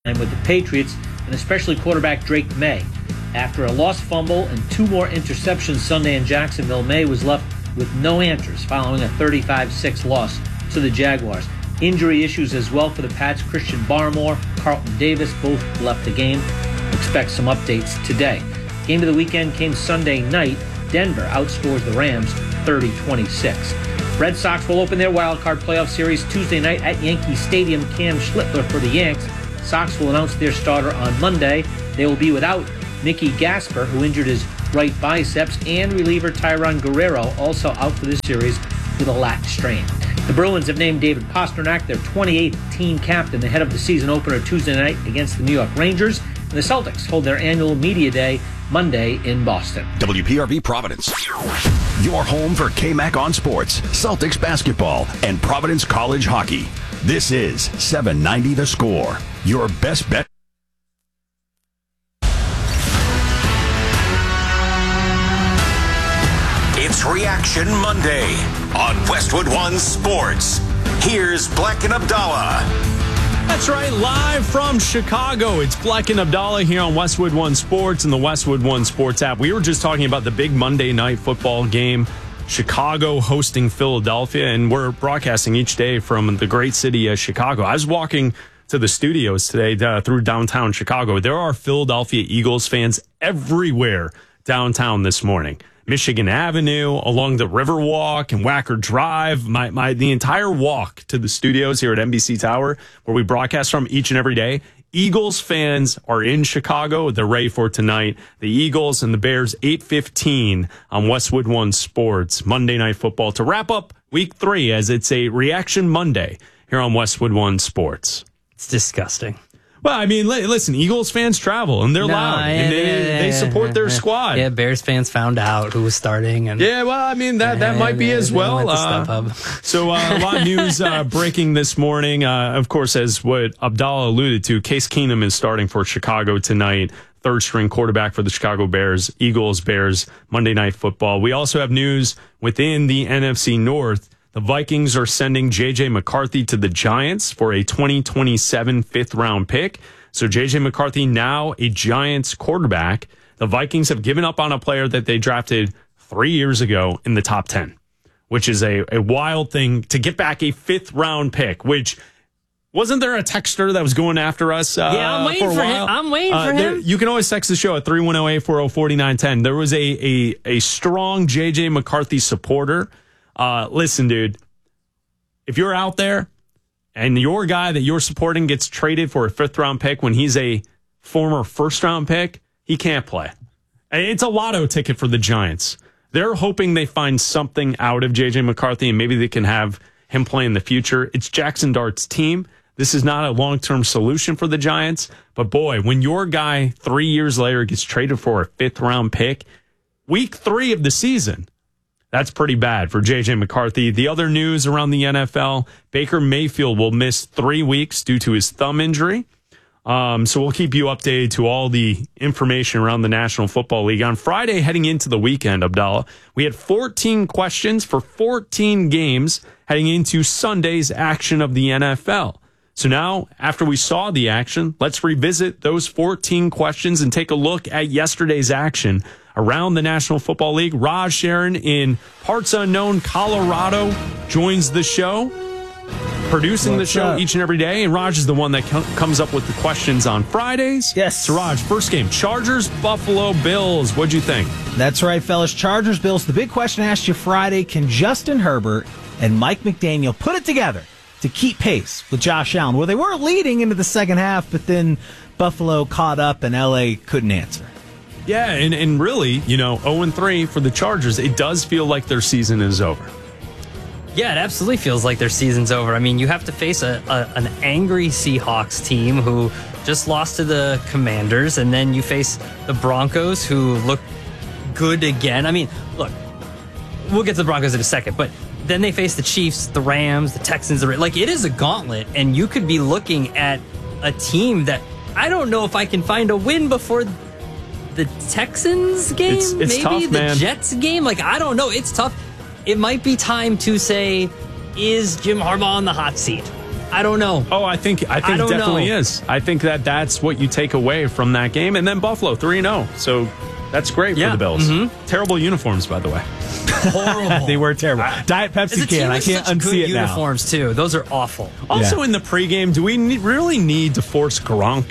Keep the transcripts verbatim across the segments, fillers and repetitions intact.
with the Patriots, and especially quarterback Drake May. After a lost fumble and two more interceptions Sunday in Jacksonville, May was left with no answers following a thirty-five six loss to the Jaguars. Injury issues as well for the Pats. Christian Barmore, Carlton Davis both left the game. Expect some updates today. Game of the weekend came Sunday night. Denver outscores the Rams thirty twenty-six. Red Sox will open their wild card playoff series Tuesday night at Yankee Stadium. Cam Schlittler for the Yanks. Sox will announce their starter on Monday. They will be without Mickey Gasper, who injured his right biceps, and reliever Tyron Guerrero, also out for this series with a lat strain. The Bruins have named David Pastrnak their twenty-eighth team captain ahead of the season opener Tuesday night against the New York Rangers. And the Celtics hold their annual media day Monday in Boston. W P R V Providence, your home for K-Mac on Sports, Celtics basketball, and Providence College hockey. This is seven ninety The Score, your best bet. It's Reaction Monday on Westwood One Sports. Here's Black and Abdallah. That's right, live from Chicago. It's Black and Abdallah here on Westwood One Sports and the Westwood One Sports app. We were just talking about the big Monday night football game, Chicago hosting Philadelphia, and we're broadcasting each day from the great city of Chicago. I was walking to the studios today uh, through downtown Chicago. There are Philadelphia Eagles fans everywhere downtown this morning. Michigan Avenue, along the Riverwalk and Wacker Drive, my, my the entire walk to the studios here at N B C Tower, where we broadcast from each and every day. Eagles fans are in Chicago. They're ready for tonight. The Eagles and the Bears, eight fifteen on Westwood One Sports, Monday Night Football, to wrap up week three, as it's a Reaction Monday here on Westwood One Sports. It's disgusting. Well, I mean, listen, Eagles fans travel, and they're no, loud, yeah, and they, yeah, yeah, they support yeah, their yeah. squad. Yeah, Bears fans found out who was starting. And yeah, well, I mean, that, that might be yeah, as well. Uh, so uh, a lot of news uh, breaking this morning. Uh, of course, as what Abdallah alluded to, Case Keenum is starting for Chicago tonight. Third string quarterback for the Chicago Bears, Eagles, Bears, Monday Night Football. We also have news within the N F C North. The Vikings are sending J J McCarthy to the Giants for a twenty twenty-seven fifth round pick. So J J McCarthy now a Giants quarterback. The Vikings have given up on a player that they drafted three years ago in the top ten, which is a, a wild thing to get back a fifth round pick, which wasn't there a texter that was going after us uh, yeah, I'm waiting for a for while? him. I'm waiting uh, for there, him. You can always text the show at three one zero, eight four zero, four nine one zero. There was a, a, a strong J J McCarthy supporter. Uh, listen, dude, if you're out there, and your guy that you're supporting gets traded for a fifth round pick when he's a former first round pick, he can't play. It's a lotto ticket for the Giants. They're hoping they find something out of J J McCarthy and maybe they can have him play in the future. It's Jackson Dart's team. This is not a long-term solution for the Giants. But boy, when your guy three years later gets traded for a fifth round pick, week three of the season, that's pretty bad for J J McCarthy. The other news around the N F L, Baker Mayfield will miss three weeks due to his thumb injury. Um, so we'll keep you updated to all the information around the National Football League. On Friday, heading into the weekend, Abdallah, we had fourteen questions for fourteen games heading into Sunday's action of the N F L. So now, after we saw the action, let's revisit those fourteen questions and take a look at yesterday's action around the National Football League. Raj Sharon in parts unknown Colorado joins the show, producing What's the show up? each and every day. And Raj is the one that com- comes up with the questions on Fridays. Yes. So Raj, first game, Chargers, Buffalo Bills. What'd you think? That's right, fellas. Chargers, Bills. The big question I asked you Friday, can Justin Herbert and Mike McDaniel put it together to keep pace with Josh Allen? Well, they were leading into the second half, but then Buffalo caught up and L A couldn't answer. Yeah, and, and really, you know, oh and three for the Chargers. It does feel like their season is over. Yeah, it absolutely feels like their season's over. I mean, you have to face a, a an angry Seahawks team who just lost to the Commanders, and then you face the Broncos who look good again. I mean, look, we'll get to the Broncos in a second, but then they face the Chiefs, the Rams, the Texans. The, like, it is a gauntlet, and you could be looking at a team that I don't know if I can find a win before the Texans game, It's- it's maybe tough, the man. Jets game. Like, I don't know. It's tough. It might be time to say, is Jim Harbaugh on the hot seat? I don't know. Oh, I think I think I don't definitely know. is. I think that that's what you take away from that game. And then Buffalo three and oh. So that's great Yeah. for the Bills. Mm-hmm. Terrible uniforms, by the way. Horrible. They were terrible. Diet As Pepsi a team can. I with can't such unsee good it now. uniforms too. Those are awful. Also, Yeah. in the pregame, do we ne- really need to force Gronk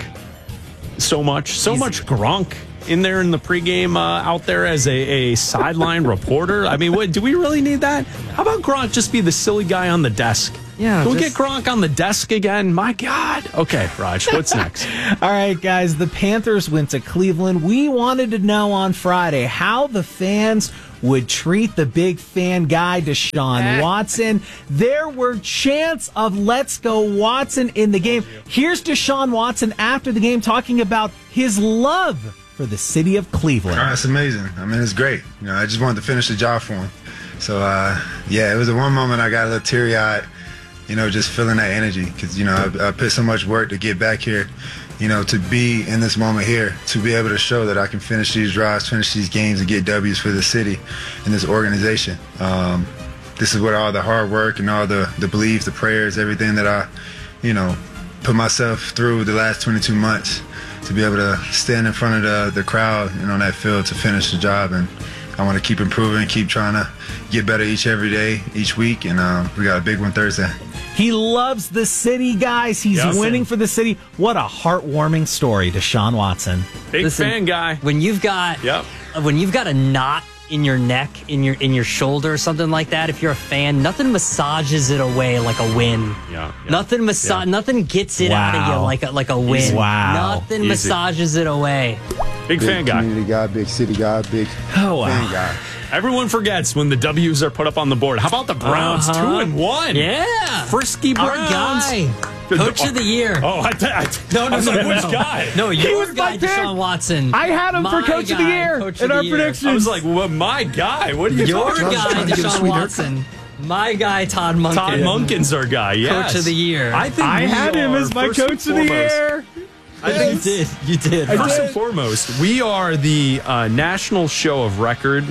so much? So Easy. much Gronk in there in the pregame, uh, out there as a, a sideline reporter. I mean, what, do we really need that? How about Gronk just be the silly guy on the desk? Yeah, Can we just- get Gronk on the desk again? My God. Okay, Raj, what's next? All right, guys, the Panthers went to Cleveland. We wanted to know on Friday how the fans would treat the big fan guy, Deshaun Watson. There were chants of "Let's go Watson" in the game. Here's Deshaun Watson after the game talking about his love for the city of Cleveland. Oh, it's amazing. I mean, it's great. You know, I just wanted to finish the job for him. So, uh, yeah, it was the one moment I got a little teary-eyed, you know, just feeling that energy because, you know, I, I put so much work to get back here, you know, to be in this moment here, to be able to show that I can finish these drives, finish these games, and get W's for the city and this organization. Um, this is where all the hard work and all the, the belief, the prayers, everything that I, you know, put myself through the last twenty-two months to be able to stand in front of the, the crowd and on that field to finish the job. And I want to keep improving, keep trying to get better each every day, each week. And um, we got a big one Thursday. He loves the city, guys. He's Yes. winning for the city. What a heartwarming story, Deshaun Watson. Big Listen, fan guy. When you've got Yep. when you've got a knot in your neck, in your in your shoulder, or something like that, if you're a fan, nothing massages it away like a win. Yeah, yeah. Nothing massa- Yeah. nothing gets it out of you Wow. like a, like a win. Wow. Nothing Easy. massages it away. Big fan guy. Community guy, big city guy, big Oh, wow. fan guy. Everyone forgets when the W's are put up on the board. How about the Browns? Uh-huh. Two and one. Yeah. Frisky Our Browns. guy. Coach of the year. Oh, I, I, No, no, I was no, like, no, which no. guy? No, your was guy, my pick. Deshaun Watson. I had him for My Coach of the guy, Year Coach in of our the year. predictions. I was like, well, my guy. What are you Your talking guy, trying to get a Deshaun sweet Watson. My guy, Todd Monken. Todd Monken's our guy. Yes. Coach of the year. I think I we had him are, as my first and Coach of the foremost- Year. I think You did. You did. First and foremost, we are the uh, national show of record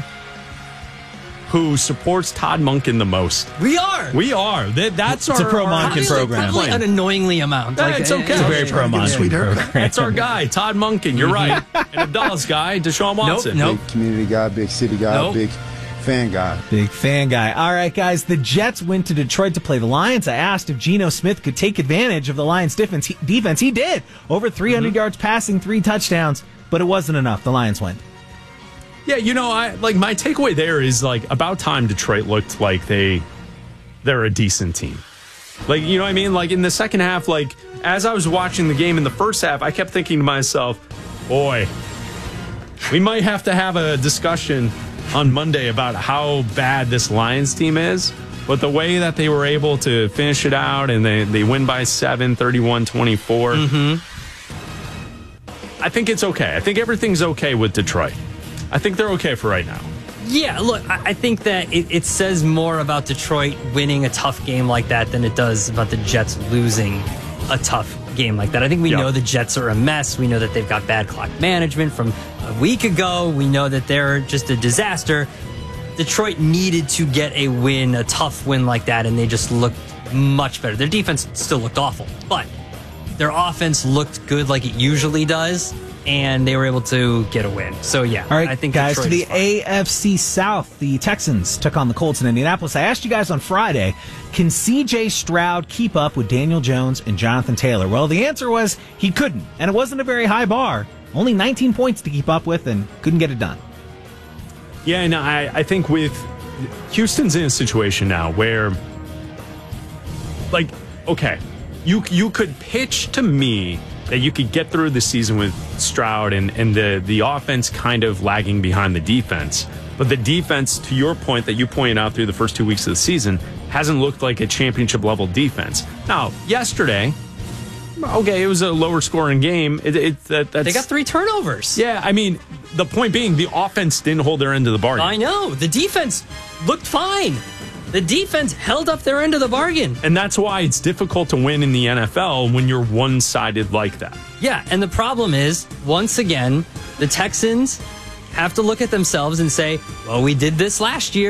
who supports Todd Monken the most. We are. We are. That, that's It's our a pro our- Monken Probably, program. Probably an annoyingly amount. Yeah, it's okay. It's a very uh, pro Get a Monken sweet haircut. program. That's our guy, Todd Monken. You're right. And Abdallah's guy, Deshaun Watson. Nope. Big community guy, big city guy, Nope. big fan guy. Big fan guy. All right, guys. The Jets went to Detroit to play the Lions. I asked if Geno Smith could take advantage of the Lions' defense. He, defense. He did. Over three hundred Mm-hmm. yards passing, three touchdowns, but it wasn't enough. The Lions win. Yeah, you know, I like my takeaway there is like about time Detroit looked like they they're a decent team. Like, you know what I mean? Like in the second half, like as I was watching the game in the first half, I kept thinking to myself, boy, we might have to have a discussion on Monday about how bad this Lions team is. But the way that they were able to finish it out and they, they win by seven, thirty-one twenty-four, I think it's okay. I think everything's okay with Detroit. I think they're okay for right now. Yeah, look, I, I think that it, it says more about Detroit winning a tough game like that than it does about the Jets losing a tough game like that. I think we Yeah. know the Jets are a mess. We know that they've got bad clock management from a week ago. We know that they're just a disaster. Detroit needed to get a win, a tough win like that, and they just looked much better. Their defense still looked awful, but their offense looked good like it usually does, and they were able to get a win. So, yeah, All right, I think guys, Detroit to the is fine. A F C South, the Texans took on the Colts in Indianapolis. I asked you guys on Friday, can C J Stroud keep up with Daniel Jones and Jonathan Taylor? Well, the answer was he couldn't, and it wasn't a very high bar. Only nineteen points to keep up with, and couldn't get it done. Yeah, and I, I think with Houston's in a situation now where, like, okay, you you could pitch to me that you could get through the season with Stroud and, and the, the offense kind of lagging behind the defense. But the defense, to your point that you pointed out through the first two weeks of the season, hasn't looked like a championship level defense. Now, yesterday, okay, it was a lower scoring game. It, it, that, that's, They got three turnovers. Yeah, I mean, the point being, the offense didn't hold their end of the bargain. I know. The defense looked fine. The defense held up their end of the bargain. And that's why it's difficult to win in the N F L when you're one-sided like that. Yeah, and the problem is, once again, the Texans have to look at themselves and say, well, we did this last year.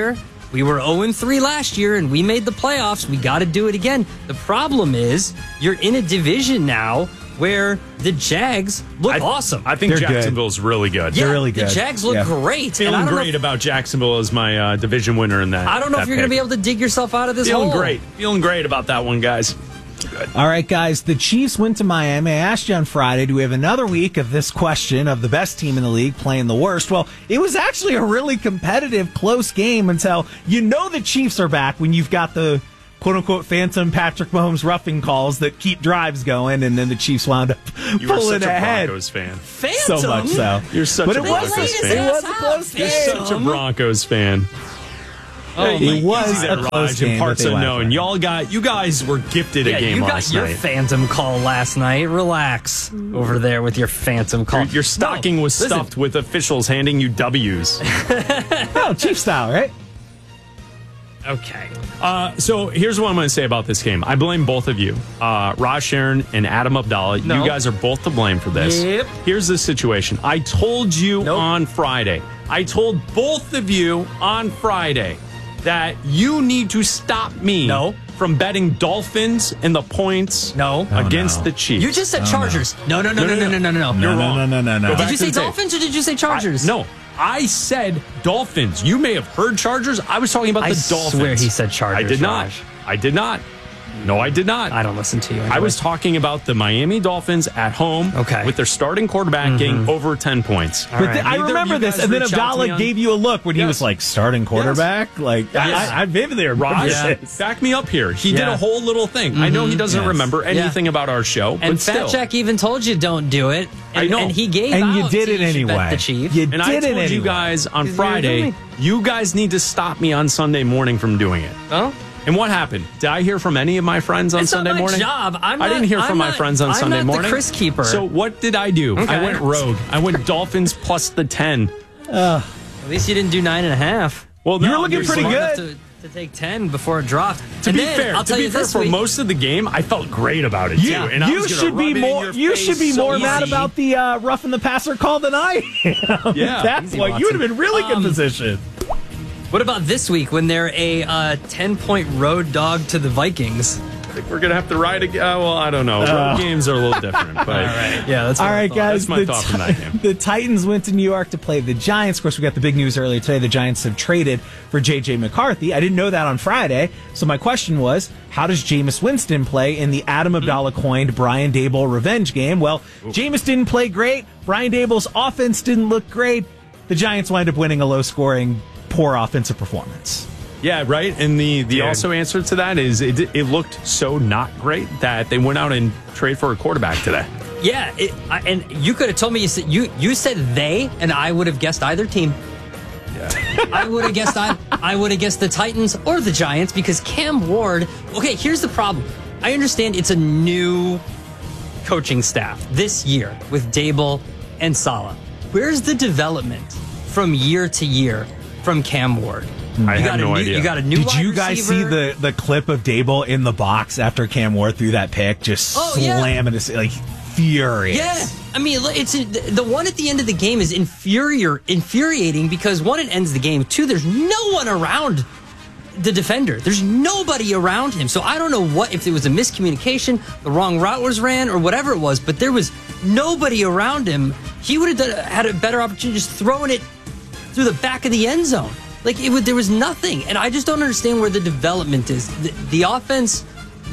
we were oh and three last year and we made the playoffs. We got to do it again. The problem is you're in a division now where the Jags look I, awesome. I think They're Jacksonville's good. really good. yeah, They're really good. The Jags look yeah. great. Feeling and I don't great know if, about Jacksonville as my uh, division winner in that. I don't know that if you're going to pick. be able to dig yourself out of this Feeling hole. great. Feeling great about that one, guys. Good. All right, guys, the Chiefs went to Miami. I asked you on Friday, do we have another week of this question of the best team in the league playing the worst? Well, it was actually a really competitive, close game until you know the Chiefs are back when you've got the quote-unquote phantom Patrick Mahomes roughing calls that keep drives going, and then the Chiefs wound up You were pulling such a ahead. Broncos fan. Phantom? So much so. You're such but a it Broncos was, fan. It was a close You're game. such a Broncos fan. Oh, It my was Easy a there, close Raj, game, and but parts they went unknown. for it. Y'all got you guys were gifted a Yeah, game you got last your night. phantom call last night. Relax over there with your phantom call. Your, your stocking No, was listen. stuffed with officials handing you W's. Oh, Chief style, right? Okay. Uh, so here's what I'm going to say about this game. I blame both of you, uh, Raj Sharon and Adam Abdallah. No. You guys are both to blame for this. Yep. Here's the situation. I told you Nope. on Friday. I told both of you on Friday that you need to stop me No. from betting Dolphins and the points No. against no. the Chiefs. You just said Chargers. No, no, no, no, no, no, no, no. No, You're no, wrong. no, no, no, no. Go back Did you to say the tape. Dolphins or did you say Chargers? I, no, I said Dolphins. You may have heard Chargers. I was talking about I the Dolphins. swear he said Chargers, I did not. Raj. I did not. No, I did not. I don't listen to you. I was talking about the Miami Dolphins at home Okay. with their starting quarterback getting over ten points. All But right. the- I Neither remember of you this, guys and then reached out to Abdallah me on- gave you a look when he Yes. was like starting quarterback. Like Yes. I, I vividly remember Raj, this. back me up here. He did Yeah. a whole little thing. I know he doesn't Yes. remember Yeah. anything about our show, And but Fat still. Jack even told you don't do it. And, I know. And he gave And you out did so it you should bet anyway. the Chief. You And did I it told anyway. you guys on Because you were Friday, doing you guys need to stop me on Sunday morning from doing it. Oh? And what happened? Did I hear from any of my friends on It's not Sunday my morning? job. I'm I not- didn't hear I'm from my not- friends on I'm Sunday not the morning. Chris Keeper. So what did I do? Okay. I went rogue. I went Dolphins plus the ten. At least you didn't do nine and a half. Well, You no, were looking you're pretty smart good. Enough To, to take ten before it dropped. To And be then, fair, I'll to tell be you fair, this for week, most of the game, I felt great about it too. You, and I you was gonna should be rub it in more. your You face should be so more mad easy. about the uh, roughing the passer call than I am. Yeah. That's Easy, what you would have been really good Um, position. What about this week when they're a uh, ten-point road dog to the Vikings? I think we're gonna have to ride again. Uh, well, I don't know. Road games are a little different, but Yeah, that's All right, guys. That's my the, thought from that game. the Titans went to New York to play the Giants. Of course, we got the big news earlier today. The Giants have traded for J J McCarthy. I didn't know that on Friday. So my question was, how does Jameis Winston play in the Adam Abdallah coined Brian Daboll revenge game? Well, Jameis didn't play great. Brian Daboll's offense didn't look great. The Giants wind up winning a low-scoring, poor offensive performance. Yeah, right. And the the Dude. also answer to that is it it looked so not great that they went out and trade for a quarterback today. Yeah, it, I, and you could have told me you said you you said they, and I would have guessed either team. Yeah. I would have guessed I I would have guessed the Titans or the Giants because Cam Ward. Okay, here's the problem. I understand it's a new coaching staff this year with Daboll and Saleh. Where's the development from year to year from Cam Ward? I You have got no a new, idea. You got a new. Did wide you guys receiver. see the, the clip of Daboll in the box after Cam Ward threw that pick? Just Oh, yeah. slamming his, like, furious. Yeah, I mean, it's the one at the end of the game is infuriating, infuriating because one, it ends the game. Two, there's no one around the defender. There's nobody around him. So I don't know what if it was a miscommunication, the wrong route was ran, or whatever it was. But there was nobody around him. He would have done, had a better opportunity just throwing it through the back of the end zone. Like it would, there was nothing, and I just don't understand where the development is. The, the offense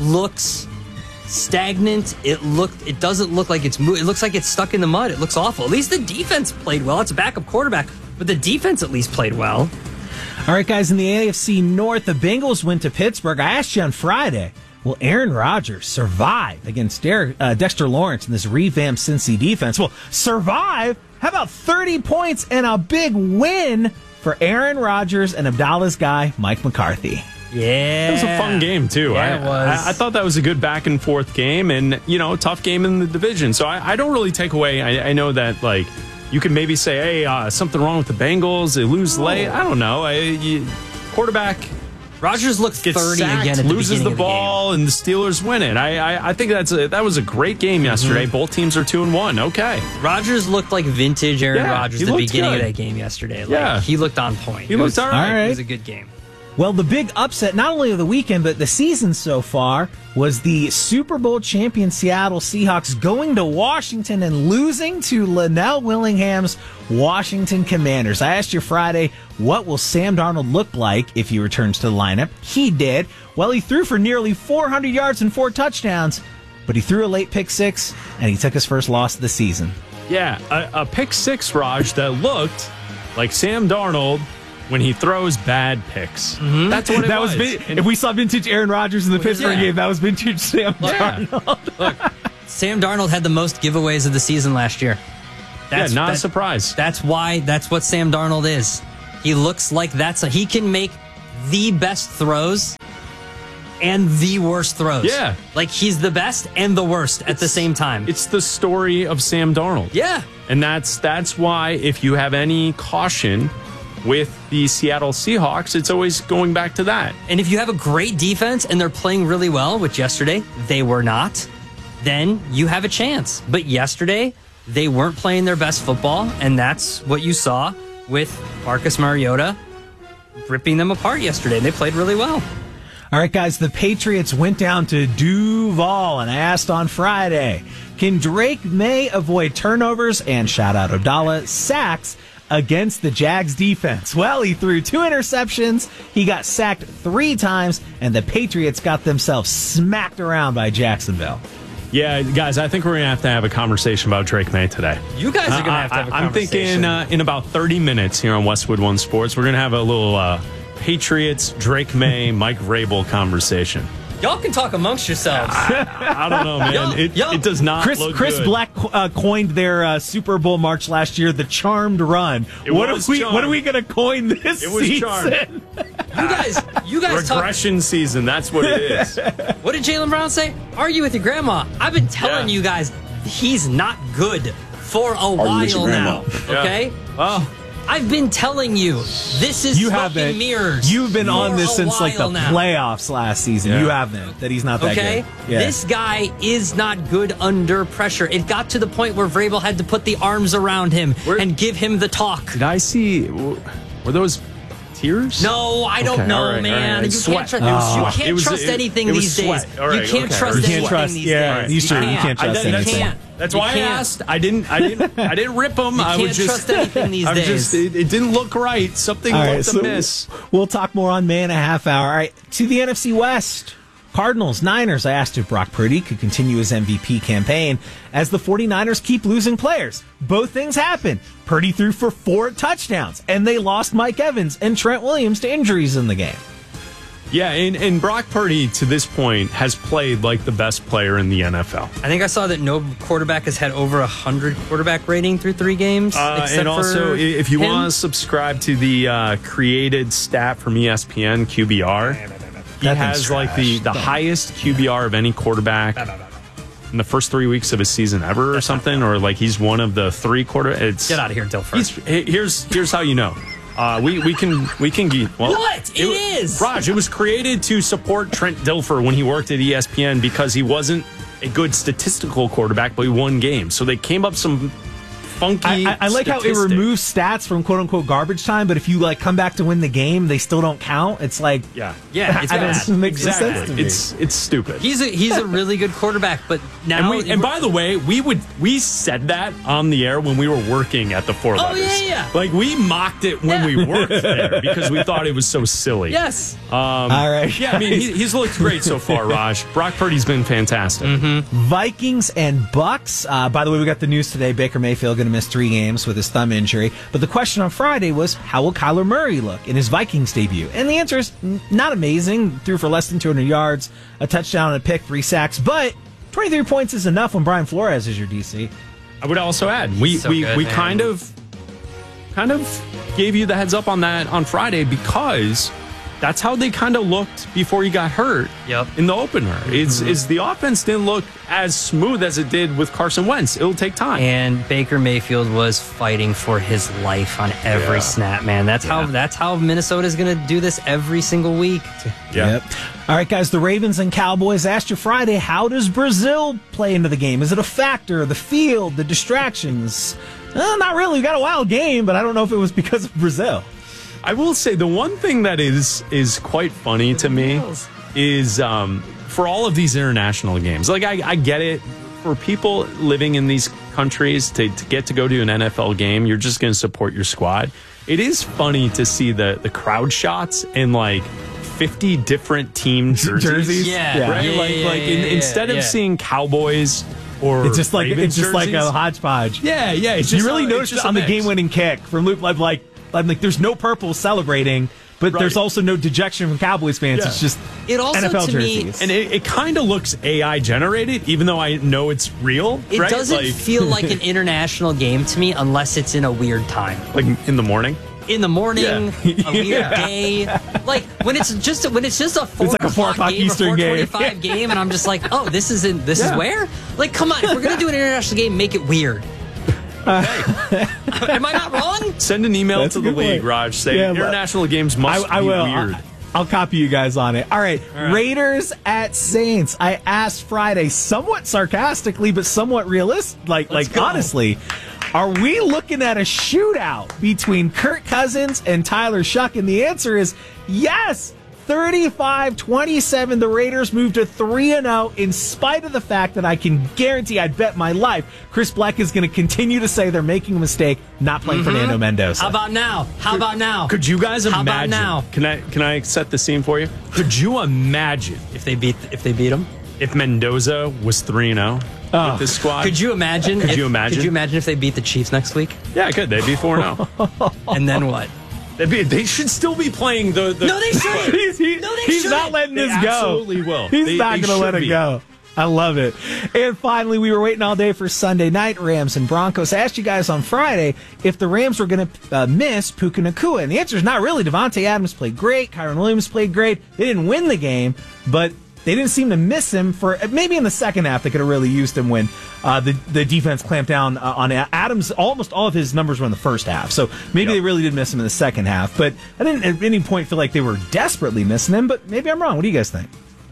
looks stagnant. It looked. It doesn't look like it's moving. It looks like it's stuck in the mud. It looks awful. At least the defense played well. It's a backup quarterback, but the defense at least played well. All right, guys, in the A F C North, the Bengals went to Pittsburgh. I asked you on Friday, will Aaron Rodgers survive against Derek, uh, Dexter Lawrence in this revamped Cincy defense? Well, survive? How about thirty points and a big win for Aaron Rodgers and Abdallah's guy, Mike McCarthy? Yeah, It was a fun game too. Yeah, I, it was. I, I thought that was a good back and forth game, and you know, tough game in the division. So I, I don't really take away. I, I know that like you can maybe say, hey, uh, something wrong with the Bengals. They lose late. I don't know. I, you, quarterback Rodgers looked gets thirty sacked, again at the loses beginning the of the ball, and the Steelers win it. I, I, I think that's a, that was a great game yesterday. Mm-hmm. Both teams are two and one. Okay, game. Rodgers looked like vintage Aaron Yeah, Rodgers he at the looked beginning good. of that game yesterday. Like, Yeah. he looked on point. He It looked was, all right. It was a good game. Well, the big upset, not only of the weekend, but the season so far, was the Super Bowl champion Seattle Seahawks going to Washington and losing to Linnell Willingham's Washington Commanders. I asked you Friday, what will Sam Darnold look like if he returns to the lineup? He did. Well, he threw for nearly four hundred yards and four touchdowns, but he threw a late pick six, and he took his first loss of the season. Yeah, a, a pick six, Raj, that looked like Sam Darnold when he throws bad picks. Mm-hmm. That's what it that was. was vin- if we saw vintage Aaron Rodgers in the Pittsburgh yeah. game, that was vintage Sam Yeah. Darnold. Look, Sam Darnold had the most giveaways of the season last year. That's, yeah, not that, a surprise. That's why, that's what Sam Darnold is. He looks like that's a, he can make the best throws and the worst throws. Yeah. Like he's the best and the worst at It's- the same time. It's the story of Sam Darnold. Yeah. And that's that's why if you have any caution with the Seattle Seahawks, it's always going back to that. And if you have a great defense and they're playing really well, which yesterday they were not, then you have a chance. But yesterday, they weren't playing their best football, and that's what you saw with Marcus Mariota ripping them apart yesterday. They played really well. All right, guys, the Patriots went down to Duval, and I asked on Friday, can Drake May avoid turnovers and, shout out Abdallah, sacks against the Jags defense? Well, he threw two interceptions, he got sacked three times, and the Patriots got themselves smacked around by Jacksonville. Yeah, guys, I think we're going to have to have a conversation about Drake May today. You guys are going to have to have a I'm conversation. thinking uh, in about thirty minutes here on Westwood One Sports, we're going to have a little uh, Patriots, Drake May, Mike Vrabel conversation. Y'all can talk amongst yourselves. I don't know, man. Yo, it, yo. it does not Chris look Chris good. Black uh, coined their uh, Super Bowl march last year the Charmed Run. It what was are we charmed. What are we going to coin this It was season? charmed. You guys, you guys talk. Regression season, that's what it is. What did Jaylen Brown say? Argue with your grandma. I've been telling Yeah. you guys he's not good for a with while your now. grandma. Yeah. Okay? Well, I've been telling you this is You smoke haven't. and mirrors. You've been on for this a since like the while now. playoffs last season. Yeah. You haven't. That he's not that Okay? good. Yeah. This guy is not good under pressure. It got to the point where Vrabel had to put the arms around him Where- and give him the talk. did I see, were those tears? No, I don't Okay, know, all right, man. all right. You Sweat. can't, tru- It was you sweat. can't It was- trust it- anything it was these sweat. days. All right, you can't okay. trust You can't anything trust- these yeah, days. you sure, you can't I, trust you anything. can't. That's You why I can't. asked. I didn't. I didn't. I didn't rip them. You I can't was just trust anything these I'm days. Just, it, it didn't look right. Something All looked right, so amiss. we'll talk more on May and a Half Hour. All right, to the N F C West. Cardinals, Niners. I asked if Brock Purdy could continue his M V P campaign as the 49ers keep losing players. Both things happened. Purdy threw for four touchdowns, and they lost Mike Evans and Trent Williams to injuries in the game. Yeah, and, and Brock Purdy to this point has played like the best player in the N F L. I think I saw that no quarterback has had over a hundred quarterback rating through three games. Uh, except and also, for i- if you him. want to subscribe to the uh, created stat from E S P N Q B R, he That thing's has like the, the highest Q B R of any quarterback in the first three weeks of his season ever, or something, or like he's one of the three quarter. It's Get out of here, Dilfer. He's, he- here's here's how you know. Uh, we we can we can get well, What? It is. Raj. It was created to support Trent Dilfer when he worked at E S P N because he wasn't a good statistical quarterback, but he won games. So they came up some funky. I, I, I like how it statistic. removes stats from quote unquote garbage time, but if you like come back to win the game, they still don't count. It's like Yeah, Yeah, it's I don't- bad. it makes no exactly. sense to me. It's it's stupid. He's a he's a really good quarterback, but now and, we, and by the way, we would we said that on the air when we were working at the Four Oh, Letters. yeah, yeah. Like we mocked it when Yeah. we worked there because we thought it was so silly. yes, Um, All right, Yeah, I mean he, he's looked great so far, Raj. Brock Purdy's been fantastic. Vikings and Bucks. Uh, by the way, we got the news today. Baker Mayfield going to miss three games with his thumb injury. But the question on Friday was, how will Kyler Murray look in his Vikings debut? And the answer is n- not amazing. Threw for less than two hundred yards, a touchdown and a pick, three sacks. But twenty-three points is enough when Brian Flores is your D C. I would also add we So we, good, we man. kind of kind of gave you the heads up on that on Friday because that's how they kind of looked before he got hurt. Yep. In the opener, it's is the offense didn't look as smooth as it did with Carson Wentz. It'll take time. and Baker Mayfield was fighting for his life on every Yeah. snap. Man, that's how Yeah. that's how Minnesota's going to do this every single week. yeah. All right, guys, the Ravens and Cowboys asked you Friday, how does Brazil play into the game? Is it a factor? The field, the distractions? Uh, not really. We got a wild game, but I don't know if it was because of Brazil. I will say the one thing that is is quite funny to me is um, for all of these international games. Like I, I get it. For people living in these countries to, to get to go to an N F L game, you're just going to support your squad. It is funny to see the, the crowd shots in like fifty different team jerseys. jerseys? Yeah. Right? Yeah, like yeah, like yeah, in, yeah, instead yeah. of seeing Cowboys or It's just like Ravens it's just like a jerseys, hodgepodge. yeah, yeah. It's just You really a- noticed it's just on a the mix. game-winning kick from Luke. I'm like, I'm like, there's no purple celebrating, but Right. there's also no dejection from Cowboys fans. Yeah. It's just It also, N F L to me- jerseys. And it, it kind of looks A I generated, even though I know it's real. It right? doesn't like, feel like an international game to me unless it's in a weird time. like in the morning. In the morning, Yeah. a weird Yeah. day, like when it's just when it's just a four, like a four o'clock game Eastern or game. four twenty-five game, and I'm just like, oh, this is in this Yeah. is where? Like, come on, if we're gonna do an international game, make it weird. Am I not wrong? Send an email That's to a the good league, point. Raj. Say Yeah, but- international games must I, I be will. weird. I, I'll copy you guys on it. All right. right. Raiders at Saints. I asked Friday, somewhat sarcastically, but somewhat realistic. Like, Let's like go. honestly, are we looking at a shootout between Kirk Cousins and Tyler Shuck? And the answer is yes. thirty-five twenty-seven, the Raiders moved to three and oh in spite of the fact that I can guarantee, I'd bet my life, Chris Black is going to continue to say they're making a mistake not playing Fernando Mendoza. How about now? How about now? Could you guys How imagine? about now? Can I can I set the scene for you? Could you imagine If they beat if they beat them? if Mendoza was three and zero with this squad? Could you imagine? Could if, you imagine? Could you imagine if they beat the Chiefs next week? Yeah, I could. They'd be four and zero. And then what? They'd be. They should still be playing the. the No, they shouldn't. He's, he- No, they he's not shouldn't. letting They this go. absolutely will. He's They- not they going to let should it be. go. I love it. And finally, we were waiting all day for Sunday night, Rams and Broncos. I asked you guys on Friday if the Rams were going to uh, miss Puka Nacua, and the answer is not really. Devontae Adams played great. Kyron Williams played great. They didn't win the game, but they didn't seem to miss him for maybe in the second half. They could have really used him when uh, the the defense clamped down uh, on Adams. Almost all of his numbers were in the first half, so maybe Yep. they really did miss him in the second half. But I didn't at any point feel like they were desperately missing him. But maybe I'm wrong. What do you guys think?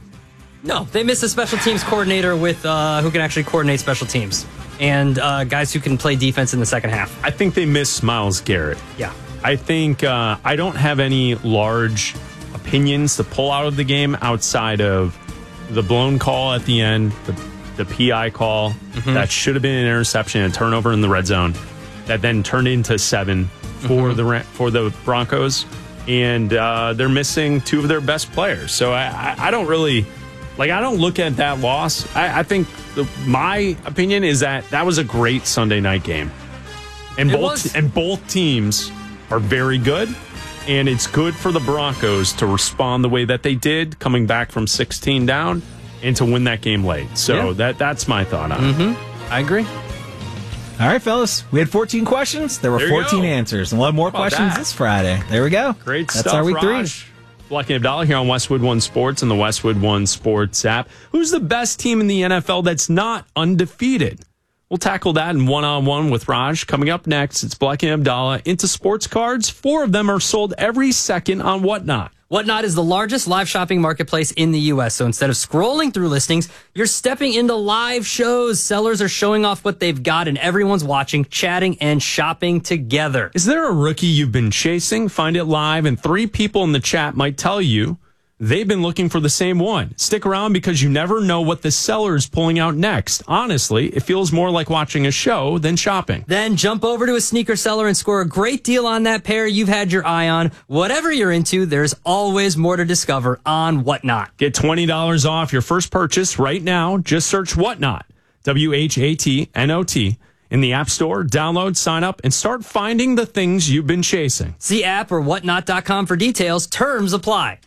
No, they missed a special teams coordinator with uh, who can actually coordinate special teams and uh, guys who can play defense in the second half. I think they miss Myles Garrett. Yeah. I think uh, I don't have any large opinions to pull out of the game outside of the blown call at the end, the, the P I call Mm-hmm. that should have been an interception, a turnover in the red zone, that then turned into seven for Mm-hmm. the Ra- for the Broncos, and uh, they're missing two of their best players. So I, I, I don't really like. I don't look at that loss. I, I think the, my opinion is that that was a great Sunday night game, and It both was. and both teams are very good. And it's good for the Broncos to respond the way that they did, coming back from sixteen down, and to win that game late. So Yeah. that that's my thought on it. I agree. All right, fellas. We had fourteen questions. There were There you fourteen go. answers, and we'll have more How about questions that? this Friday. There we go. Great That's stuff, our week Raj. three. Black and Abdallah here on Westwood One Sports and the Westwood One Sports app. Who's the best team in the N F L that's not undefeated? We'll tackle that in one-on-one with Raj. Coming up next, it's Black and Abdallah into sports cards. Four of them are sold every second on Whatnot. Whatnot is the largest live shopping marketplace in the U S. So instead of scrolling through listings, you're stepping into live shows. Sellers are showing off what they've got, and everyone's watching, chatting, and shopping together. Is there a rookie you've been chasing? Find it live, and three people in the chat might tell you they've been looking for the same one. Stick around because you never know what the seller is pulling out next. Honestly, it feels more like watching a show than shopping. Then jump over to a sneaker seller and score a great deal on that pair you've had your eye on. Whatever you're into, there's always more to discover on Whatnot. Get twenty dollars off your first purchase right now. Just search Whatnot, W H A T N O T, in the App Store. Download, sign up, and start finding the things you've been chasing. See app or whatnot dot com for details. Terms apply.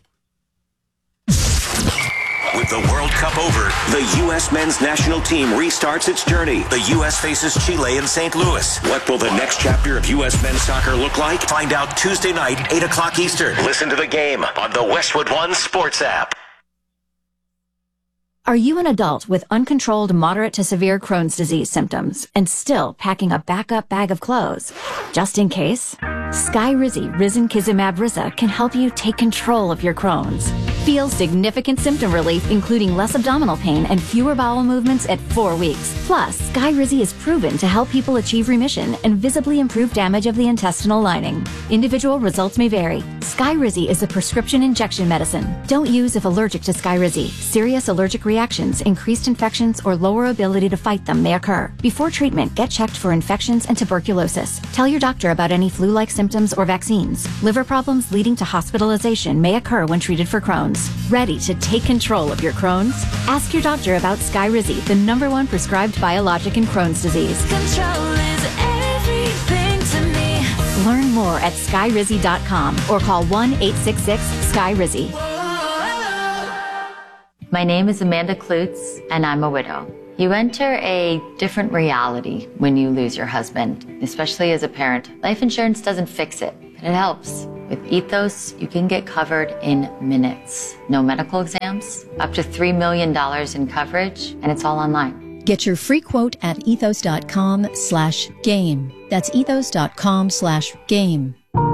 With the World Cup over, the U S men's national team restarts its journey. The U S faces Chile in Saint Louis. What will the next chapter of U S men's soccer look like? Find out Tuesday night, eight o'clock Eastern. Listen to the game on the Westwood One Sports app. Are you an adult with uncontrolled moderate to severe Crohn's disease symptoms and still packing a backup bag of clothes? Just in case, Skyrizi Risankizumab Riza can help you take control of your Crohn's. Feel significant symptom relief, including less abdominal pain and fewer bowel movements at four weeks. Plus, Skyrizi is proven to help people achieve remission and visibly improve damage of the intestinal lining. Individual results may vary. Skyrizi is a prescription injection medicine. Don't use if allergic to Skyrizi. Serious allergic reactions, increased infections, or lower ability to fight them may occur. Before treatment, get checked for infections and tuberculosis. Tell your doctor about any flu-like symptoms or vaccines. Liver problems leading to hospitalization may occur when treated for Crohn's. Ready to take control of your Crohn's? Ask your doctor about Skyrizi, the number one prescribed biologic in Crohn's disease. Control is everything to me. Learn more at skyrizi dot com or call one eight six six sky rizi. My name is Amanda Klutz, and I'm a widow. You enter a different reality when you lose your husband, especially as a parent. Life insurance doesn't fix it, but it helps. With Ethos, you can get covered in minutes. No medical exams, up to three million dollars in coverage, and it's all online. Get your free quote at ethos.com slash game. That's ethos.com slash game.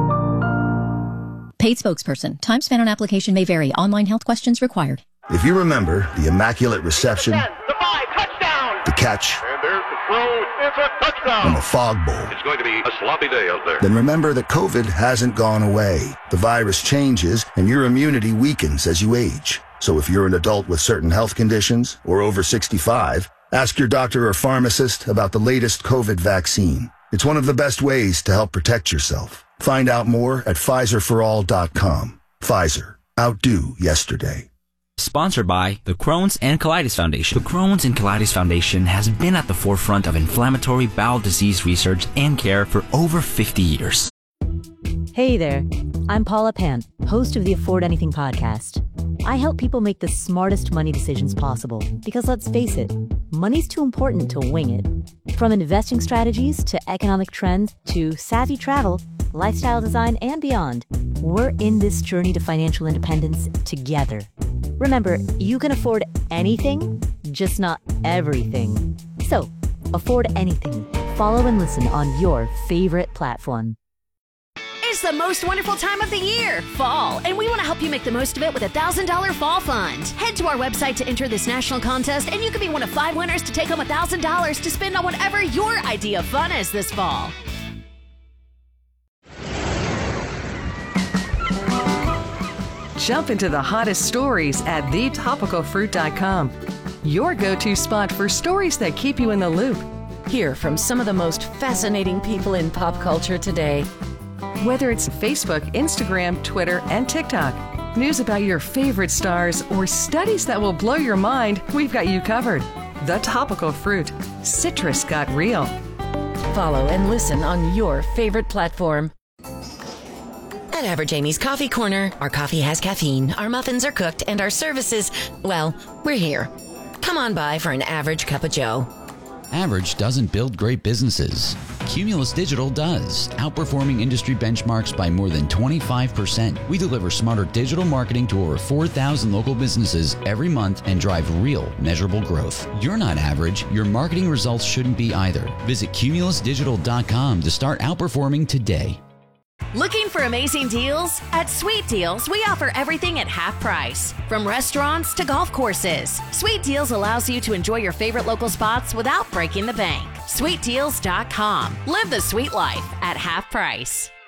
Paid spokesperson. Time spent on application may vary. Online health questions required. If you remember the immaculate reception, the five, touchdown, the catch, and there's the throw, it's a touchdown, and the fog bowl, it's going to be a sloppy day out there. Then remember that COVID hasn't gone away. The virus changes, and your immunity weakens as you age. So if you're an adult with certain health conditions or over sixty-five, ask your doctor or pharmacist about the latest COVID vaccine. It's one of the best ways to help protect yourself. Find out more at Pfizer for all dot com. Pfizer. Outdo yesterday. Sponsored by the Crohn's and Colitis Foundation. The Crohn's and Colitis Foundation has been at the forefront of inflammatory bowel disease research and care for over fifty years. Hey there, I'm Paula Pant, host of the Afford Anything podcast. I help people make the smartest money decisions possible because, let's face it, money's too important to wing it. From investing strategies to economic trends to savvy travel, lifestyle design, and beyond, we're in this journey to financial independence together. Remember, you can afford anything, just not everything. So, afford anything. Follow and listen on your favorite platform. It's the most wonderful time of the year, fall, and we want to help you make the most of it with a one thousand dollars Fall Fund. Head to our website to enter this national contest, and you could be one of five winners to take home one thousand dollars to spend on whatever your idea of fun is this fall. Jump into the hottest stories at the topical fruit dot com. Your go-to spot for stories that keep you in the loop. Hear from some of the most fascinating people in pop culture today. Whether it's Facebook, Instagram, Twitter, and TikTok, news about your favorite stars, or studies that will blow your mind, we've got you covered. The Topical Fruit. Citrus got real. Follow and listen on your favorite platform. At Average Amy's Coffee Corner, our coffee has caffeine, our muffins are cooked, and our services, well, we're here. Come on by for an average cup of joe. Average doesn't build great businesses. Cumulus Digital does, outperforming industry benchmarks by more than twenty-five percent. We deliver smarter digital marketing to over four thousand local businesses every month and drive real, measurable growth. You're not average. Your marketing results shouldn't be either. Visit cumulus digital dot com to start outperforming today. Looking for amazing deals? At Sweet Deals, we offer everything at half price. From restaurants to golf courses, Sweet Deals allows you to enjoy your favorite local spots without breaking the bank. sweet deals dot com. Live the sweet life at half price.